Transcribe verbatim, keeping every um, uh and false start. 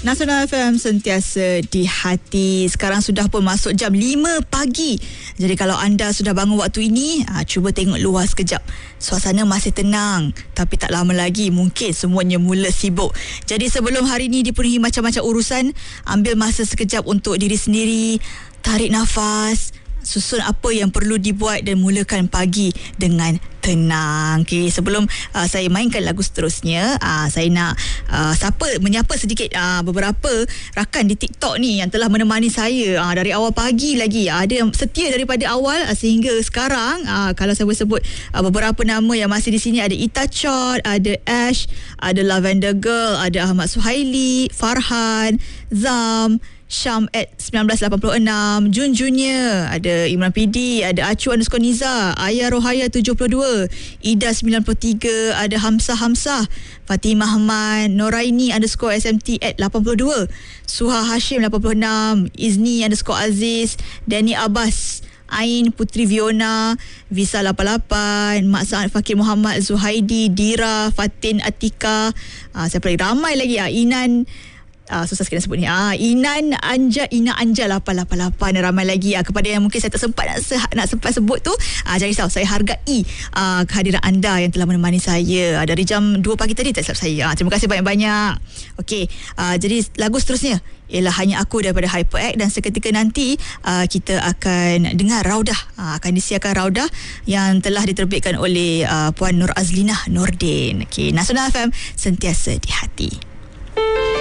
Nasional F M sentiasa di hati. Sekarang sudah pun masuk jam lima pagi. Jadi kalau anda sudah bangun waktu ini, aa, cuba tengok luar sekejap. Suasana masih tenang, tapi tak lama lagi mungkin semuanya mula sibuk. Jadi sebelum hari ini dipenuhi macam-macam urusan, ambil masa sekejap untuk diri sendiri, tarik nafas, susun apa yang perlu dibuat dan mulakan pagi dengan tenang. Okey, sebelum uh, saya mainkan lagu seterusnya, uh, saya nak uh, siapa menyapa sedikit uh, beberapa rakan di TikTok ni yang telah menemani saya uh, dari awal pagi lagi. Uh, ada yang setia daripada awal uh, sehingga sekarang. Uh, kalau saya boleh sebut uh, beberapa nama yang masih di sini, ada Ita Chot, ada Ash, ada Lavender Girl, ada Ahmad Suhaili, Farhan, Zam, Syam at sembilan belas lapan puluh enam, Jun Junior, ada Imran P D, ada Acu underscore Niza, Ayah Rohaya tujuh puluh dua, Ida sembilan puluh tiga, ada Hamzah Hamzah, Fatimah Ahmad, Noraini underscore S M T at lapan puluh dua, Suha Hashim lapan puluh enam, Izni underscore Aziz, Danny Abbas, Ain Putri Viona, Visa lapan puluh lapan, Mak Sa'ad Fakir Muhammad, Zuhaidi, Dira, Fatin Atika, uh, siapa lagi? Ramai lagi, uh, Inan, Uh, susah sikit nak sebut ni. Ah, Inan Anja, Ina Anja lapan lapan lapan, dan ramai lagi. Uh, kepada yang mungkin saya tak sempat nak, se- nak sempat sebut tu, uh, jangan risau, saya hargai uh, kehadiran anda yang telah menemani saya uh, dari jam dua pagi tadi, tak silap saya. Uh, terima kasih banyak-banyak. Okey, uh, jadi lagu seterusnya ialah Hanya Aku daripada Hyperact, dan seketika nanti uh, kita akan dengar Raudah. Uh, akan disiarkan Raudah yang telah diterbitkan oleh uh, Puan Nur Azlinah Nordin. Okey, Nasional F M sentiasa di hati.